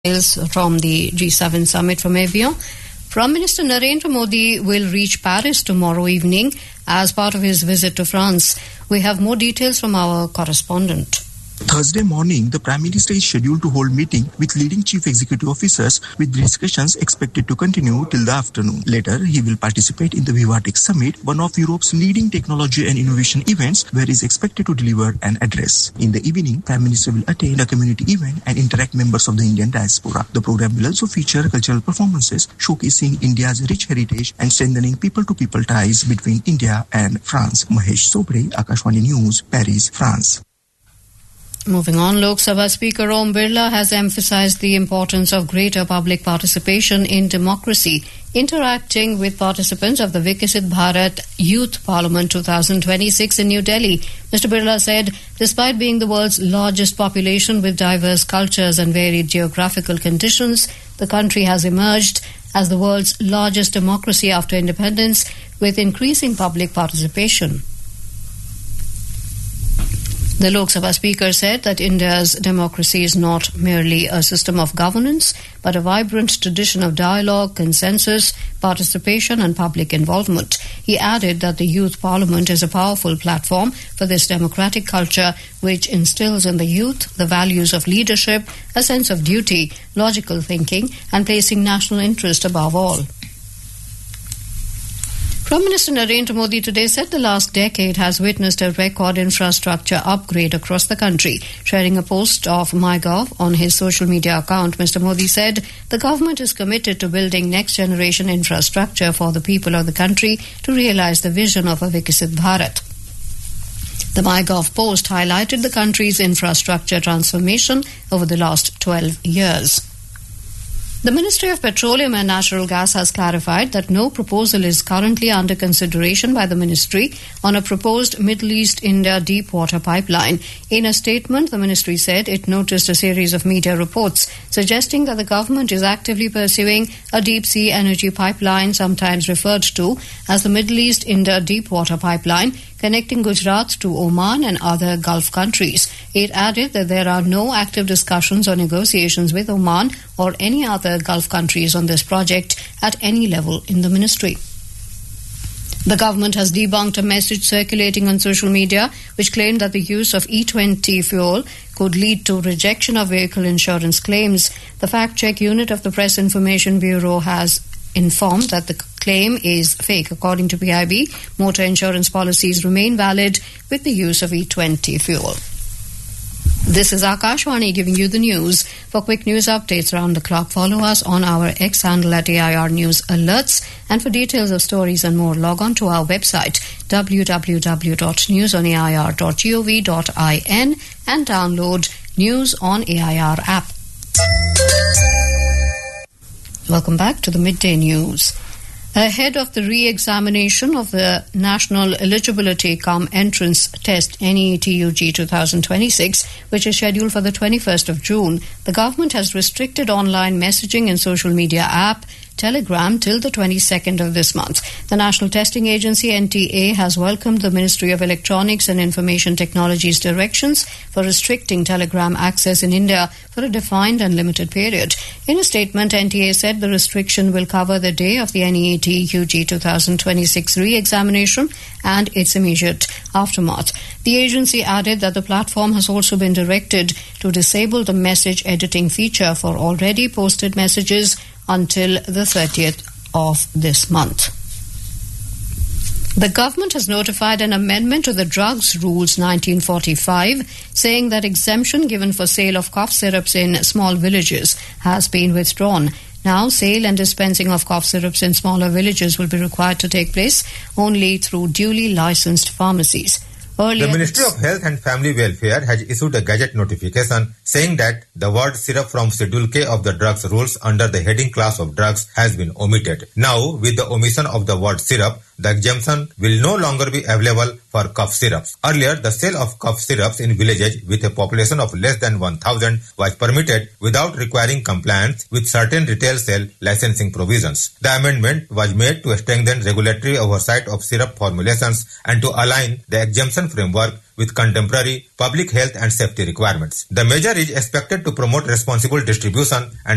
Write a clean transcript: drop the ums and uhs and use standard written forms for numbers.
From the G7 summit from Avion. Prime Minister Narendra Modi will reach Paris tomorrow evening as part of his visit to France. We have more details from our correspondent. Thursday morning, the Prime Minister is scheduled to hold meeting with leading chief executive officers, with discussions expected to continue till the afternoon. Later, he will participate in the Vivatex Summit, one of Europe's leading technology and innovation events, where he is expected to deliver an address. In the evening, Prime Minister will attend a community event and interact members of the Indian diaspora. The program will also feature cultural performances showcasing India's rich heritage and strengthening people-to-people ties between India and France. Mahesh Sobre, Akashvani News, Paris, France. Moving on, Lok Sabha Speaker Om Birla has emphasized the importance of greater public participation in democracy. Interacting with participants of the Viksit Bharat Youth Parliament 2026 in New Delhi, Mr. Birla said, despite being the world's largest population with diverse cultures and varied geographical conditions, the country has emerged as the world's largest democracy after independence, with increasing public participation. The Lok Sabha Speaker said that India's democracy is not merely a system of governance, but a vibrant tradition of dialogue, consensus, participation and public involvement. He added that the Youth Parliament is a powerful platform for this democratic culture, which instills in the youth the values of leadership, a sense of duty, logical thinking and placing national interest above all. Prime Minister Narendra Modi today said the last decade has witnessed a record infrastructure upgrade across the country. Sharing a post of MyGov on his social media account, Mr. Modi said the government is committed to building next-generation infrastructure for the people of the country to realize the vision of a Viksit Bharat. The MyGov post highlighted the country's infrastructure transformation over the last 12 years. The Ministry of Petroleum and Natural Gas has clarified that no proposal is currently under consideration by the ministry on a proposed Middle East-India deep-water pipeline. In a statement, the ministry said it noticed a series of media reports suggesting that the government is actively pursuing a deep-sea energy pipeline, sometimes referred to as the Middle East-India deep-water pipeline, connecting Gujarat to Oman and other Gulf countries. It added that there are no active discussions or negotiations with Oman or any other Gulf countries on this project at any level in the ministry. The government has debunked a message circulating on social media which claimed that the use of E20 fuel could lead to rejection of vehicle insurance claims. The fact-check unit of the Press Information Bureau has informed that the claim is fake. According to PIB, motor insurance policies remain valid with the use of E20 fuel. This is Akashvani giving you the news. For quick news updates around the clock, follow us on our X handle at AIR News Alerts. And for details of stories and more, log on to our website www.newsonair.gov.in and download News on AIR app. Welcome back to the Midday News. Ahead of the re-examination of the National Eligibility Cum Entrance Test NEET-UG 2026, which is scheduled for the 21st of June, the government has restricted online messaging and social media app Telegram till the 22nd of this month. The National Testing Agency NTA has welcomed the Ministry of Electronics and Information Technology's directions for restricting Telegram access in India for a defined and limited period. In a statement, NTA said the restriction will cover the day of the NEET UG 2026 re-examination and its immediate aftermath. The agency added that the platform has also been directed to disable the message editing feature for already posted messages until the 30th of this month. The government has notified an amendment to the Drugs Rules 1945, saying that exemption given for sale of cough syrups in small villages has been withdrawn. Now, sale and dispensing of cough syrups in smaller villages will be required to take place only through duly licensed pharmacies. The Ministry of Health and Family Welfare has issued a gazette notification saying that the word syrup from Schedule K of the drugs rules under the heading class of drugs has been omitted. Now, with the omission of the word syrup, the exemption will no longer be available for cough syrups. Earlier, the sale of cough syrups in villages with a population of less than 1,000 was permitted without requiring compliance with certain retail sale licensing provisions. The amendment was made to strengthen regulatory oversight of syrup formulations and to align the exemption framework with contemporary public health and safety requirements. The measure is expected to promote responsible distribution and